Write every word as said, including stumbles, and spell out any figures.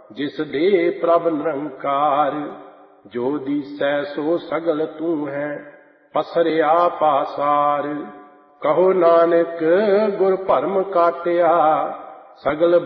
ਜਿਸ ਦੇ ਪ੍ਰਭ ਨਿਰੰਕਾਰ। ਜੋ ਦੀਸੈ ਸੋ ਸਗਲ ਤੂੰ ਹੈ, ਪਸਰਿਆ ਪਾਸਾਰ। ਕਹੋ ਨਾਨਕ ਗੁਰ ਭਰਮ ਕਾਟਿਆ, ਸਗਲ